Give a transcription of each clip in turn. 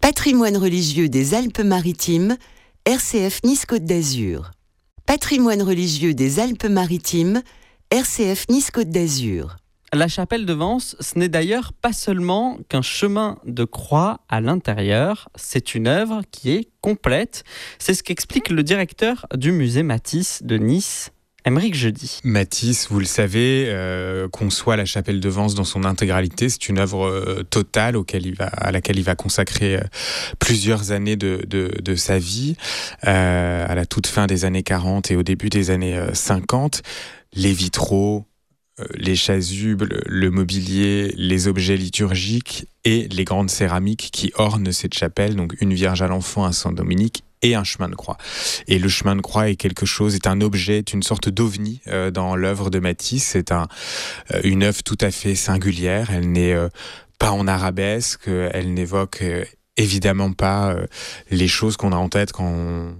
Patrimoine religieux des Alpes-Maritimes, RCF Nice-Côte d'Azur. Patrimoine religieux des Alpes-Maritimes, RCF Nice-Côte d'Azur. La chapelle de Vence, ce n'est d'ailleurs pas seulement qu'un chemin de croix à l'intérieur, c'est une œuvre qui est complète. C'est ce qu'explique le directeur du musée Matisse de Nice, Aymeric Jeudi. Matisse, vous le savez, conçoit la chapelle de Vence dans son intégralité. C'est une œuvre totale à laquelle il va consacrer plusieurs années de sa vie, à la toute fin des années 40 et au début des années 50. Les vitraux, les chasubles, le mobilier, les objets liturgiques et les grandes céramiques qui ornent cette chapelle, donc une Vierge à l'Enfant, un Saint-Dominique et un chemin de croix. Et le chemin de croix est un objet, est une sorte d'ovni dans l'œuvre de Matisse. C'est une œuvre tout à fait singulière. Elle n'est pas en arabesque, elle n'évoque évidemment pas les choses qu'on a en tête quand on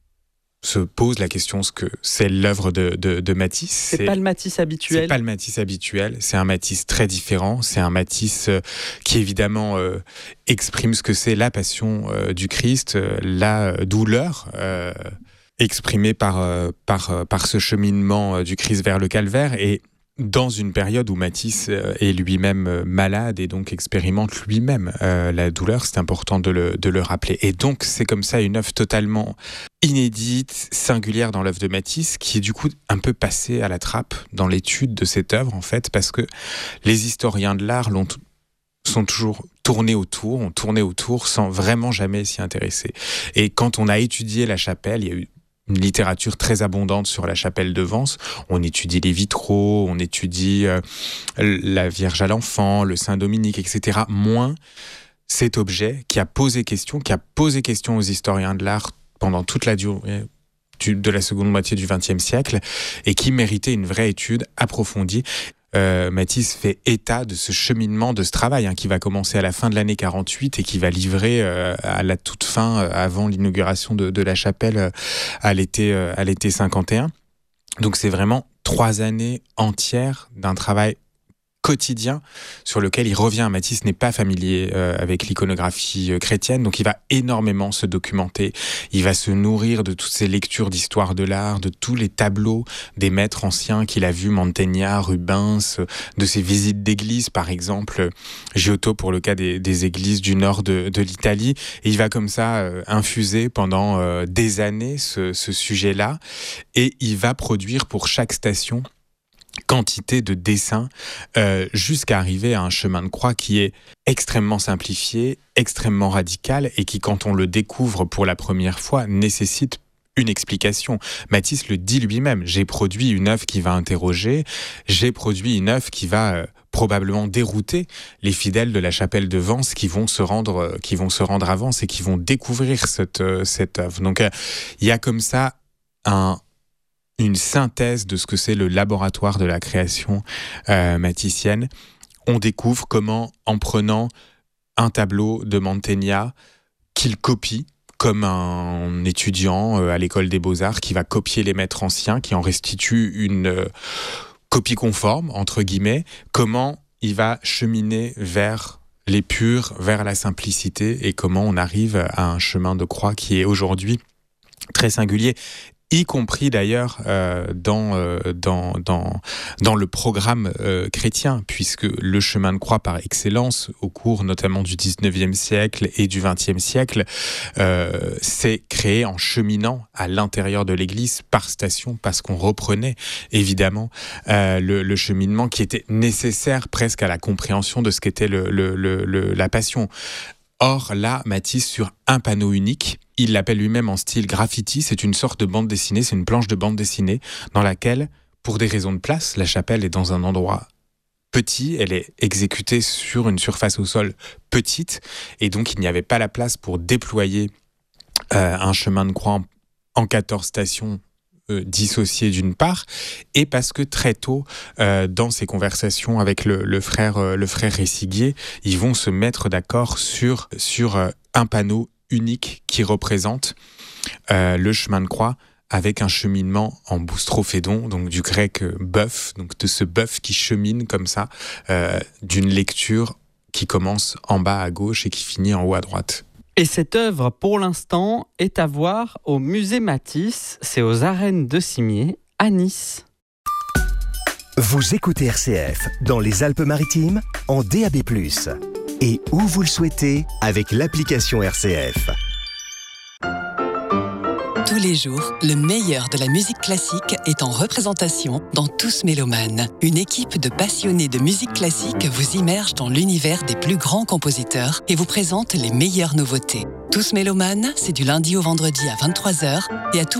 se pose la question ce que c'est l'œuvre de Matisse. C'est pas le Matisse habituel. C'est pas le Matisse habituel. C'est un Matisse très différent. C'est un Matisse qui évidemment exprime ce que c'est la passion du Christ, la douleur exprimée par ce cheminement du Christ vers le calvaire. Et dans une période où Matisse est lui-même malade et donc expérimente lui-même la douleur, c'est important de le rappeler. Et donc c'est comme ça une œuvre totalement inédite, singulière dans l'œuvre de Matisse, qui est du coup un peu passée à la trappe dans l'étude de cette œuvre en fait, parce que les historiens de l'art sont toujours ont tourné autour sans vraiment jamais s'y intéresser. Et quand on a étudié la chapelle, il y a eu une littérature très abondante sur la chapelle de Vence. On étudie les vitraux, on étudie la Vierge à l'Enfant, le Saint-Dominique, etc. Moins cet objet qui a posé question aux historiens de l'art pendant toute la durée de la seconde moitié du XXe siècle et qui méritait une vraie étude approfondie. Matisse fait état de ce cheminement, de ce travail qui va commencer à la fin de l'année 48 et qui va livrer à la toute fin, avant l'inauguration de la chapelle à l'été 51. Donc c'est vraiment 3 années entières d'un travail quotidien sur lequel il revient. Matisse n'est pas familier avec l'iconographie chrétienne, donc il va énormément se documenter, il va se nourrir de toutes ces lectures d'histoire de l'art, de tous les tableaux des maîtres anciens qu'il a vus, Mantegna, Rubens, de ses visites d'église par exemple, Giotto pour le cas des églises du nord de l'Italie, et il va comme ça infuser pendant des années ce sujet-là, et il va produire pour chaque station quantité de dessins jusqu'à arriver à un chemin de croix qui est extrêmement simplifié, extrêmement radical et qui, quand on le découvre pour la première fois, nécessite une explication. Matisse le dit lui-même, j'ai produit une œuvre qui va interroger, j'ai produit une œuvre qui va probablement dérouter les fidèles de la chapelle de Vence qui vont se rendre à Vence et qui vont découvrir cette œuvre. Donc il y a comme ça une synthèse de ce que c'est le laboratoire de la création maticienne. On découvre comment, en prenant un tableau de Mantegna qu'il copie, comme un étudiant à l'école des Beaux-Arts qui va copier les maîtres anciens, qui en restitue une copie conforme, entre guillemets, comment il va cheminer vers l'épure, vers la simplicité, et comment on arrive à un chemin de croix qui est aujourd'hui très singulier, y compris d'ailleurs dans le programme chrétien, puisque le chemin de croix par excellence, au cours notamment du 19e siècle et du 20e siècle, s'est créé en cheminant à l'intérieur de l'Église par station, parce qu'on reprenait évidemment le cheminement qui était nécessaire presque à la compréhension de ce qu'était la Passion. Or là, Matisse, sur un panneau unique, il l'appelle lui-même en style graffiti, c'est une sorte de bande dessinée, c'est une planche de bande dessinée dans laquelle, pour des raisons de place, la chapelle est dans un endroit petit, elle est exécutée sur une surface au sol petite, et donc il n'y avait pas la place pour déployer un chemin de croix en 14 stations dissociés d'une part, et parce que très tôt, dans ces conversations avec le frère Resciguier, ils vont se mettre d'accord sur un panneau unique qui représente le chemin de croix avec un cheminement en boustrophédon, donc du grec bœuf, donc de ce bœuf qui chemine comme ça, d'une lecture qui commence en bas à gauche et qui finit en haut à droite. Et cette œuvre, pour l'instant, est à voir au musée Matisse. C'est aux Arènes de Cimiez, à Nice. Vous écoutez RCF dans les Alpes-Maritimes en DAB+. Et où vous le souhaitez avec l'application RCF. Tous les jours, le meilleur de la musique classique est en représentation dans Tous Mélomanes. Une équipe de passionnés de musique classique vous immerge dans l'univers des plus grands compositeurs et vous présente les meilleures nouveautés. Tous Mélomanes, c'est du lundi au vendredi à 23h et à tout